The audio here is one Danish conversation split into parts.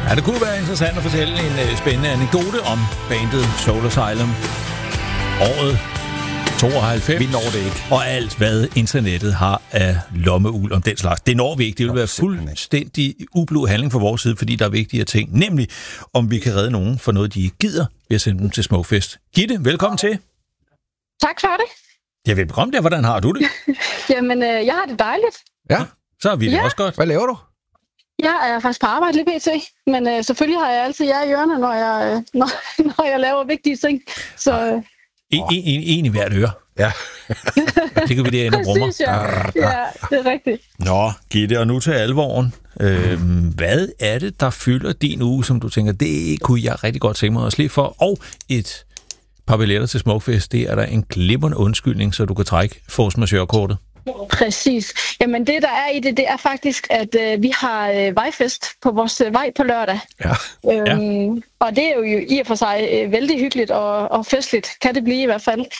Ja, det kunne være interessant at fortælle en spændende anekdote om bandet Soul Asylum. Året 92. Vi når det ikke. Og alt, hvad internettet har af lommeuld om den slags. Det når vi ikke. Det vil være fuldstændig ublu handling fra vores side, fordi der er vigtige ting. Nemlig, om vi kan redde nogen for noget, de ikke gider, ved at sende dem til Smukfest. Gitte, velkommen til. Tak for det. Ja, velkommen der. Hvordan har du det? Jamen, jeg har det dejligt. Ja. Så har vi det også godt. Hvad laver du? Jeg er faktisk på arbejde lige pt. Men selvfølgelig har jeg altid jer i ørerne, når jeg laver vigtige ting. Så En i hvert øre. Ja. Det kan vi derinde og brummer. præcis, ja, det er rigtigt. Nå, Gitte, og nu til alvoren. Hvad er det, der fylder din uge, som du tænker, det kunne jeg rigtig godt tænke mig at slippe for? Og et par billetter til Smukfest, det er der en glimrende undskyldning, så du kan trække force majeure-kortet. Præcis. Jamen det, der er i det, det er faktisk, at vi har vejfest på vores vej på lørdag. Ja. Og det er jo i og for sig vældig hyggeligt og festligt, kan det blive i hvert fald.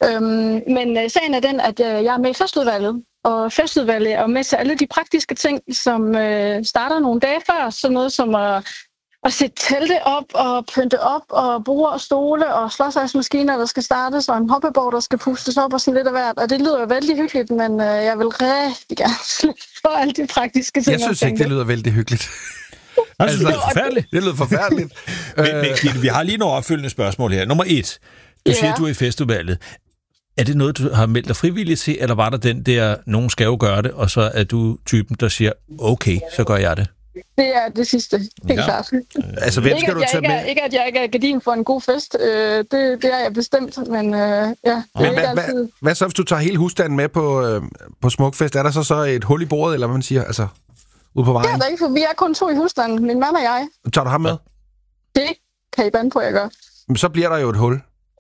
Men sagen er den, at jeg er med i festudvalget. Og festudvalget er med til alle de praktiske ting, som starter nogle dage før. Sådan noget som at sætte telte op og pynte op og borde og stole og slåsejsmaskiner, der skal startes, og en hoppeborg, der skal pustes op og sådan lidt af hvert. Og det lyder jo vældig hyggeligt, men jeg vil rigtig gerne slippe for alle de praktiske ting. Jeg synes ikke, det lyder vældig hyggeligt. Altså, det lyder forfærdeligt. Det lyder forfærdeligt. Men vi har lige nogle opfølgende spørgsmål her. Nummer 1. Du siger, du er i festudvalget. Er det noget, du har meldt dig frivilligt til, eller var der den der, nogen skal jo gøre det, og så er du typen, der siger, okay, så gør jeg det? Det er det sidste, helt klart. Altså, hvem skal du tage med? Ikke, at jeg ikke er gardin for en god fest. Det er jeg bestemt, men ja. Hvad så, hvis du tager hele husstanden med på Smukfest? Er der så et hul i bordet, eller hvad man siger? Altså, ude på vejen? Det er der ikke, for vi er kun 2 i husstanden. Min mand og jeg. Tager du ham med? Det kan I bande på, jeg gør. Men så bliver der jo et hul.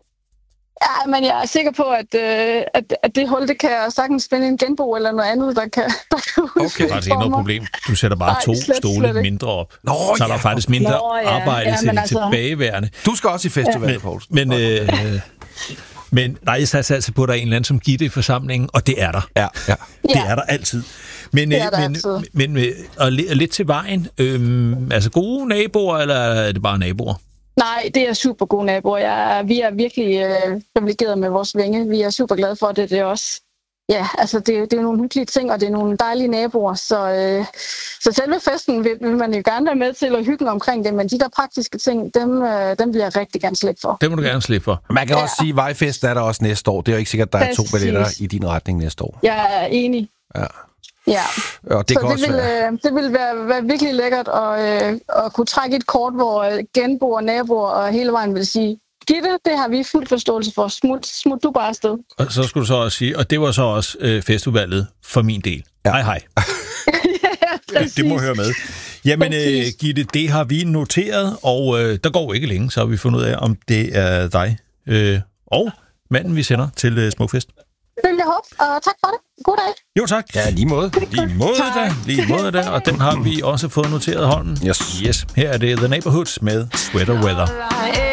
Ja, men jeg er sikker på, at det hul, det kan jeg sagtens finde en genbo eller noget andet, der kan okay, det er faktisk ikke noget problem. Du sætter bare 2 stole mindre op. Så er der faktisk mindre arbejde til de tilbageværende. Du skal også i festival, Poulsen. Men nej, jeg satser altså på, at der er en eller anden som Gitte i forsamlingen, og det er der. Ja. Det er der altid. Men lidt til vejen. Altså gode naboer, eller er det bare naboer? Nej, det er super gode naboer. Vi er virkelig privilegeret med vores vinge. Vi er super glade for det. Det er også, ja, altså det er nogle hyggelige ting, og det er nogle dejlige naboer. Så selve festen vil man jo gerne være med til at hygge omkring det, men de der praktiske ting, dem vil jeg rigtig gerne slippe for. Det må du gerne slippe for. Man kan også sige, at vejfesten er der også næste år. Det er jo ikke sikkert, at der er 2 billetter i din retning næste år. Jeg er enig. Ja, og det, det vil være virkelig lækkert at kunne trække et kort, hvor genboer, naboer og hele vejen vil sige, Gitte, det har vi fuld forståelse for. Smut du bare afsted. Og så skulle du så også sige, og det var så også festudvalget for min del. Ja. Hej. Ja, det må høre med. Jamen, Gitte, det har vi noteret, og der går ikke længe, så har vi fundet ud af, om det er dig og manden, vi sender til Smukfest. Det vil jeg håbe, og tak for det. God dag. Jo, tak. Ja, lige måde. Lige måde da, og den har vi også fået noteret hånden. Yes. Her er det The Neighborhoods med Sweater Weather.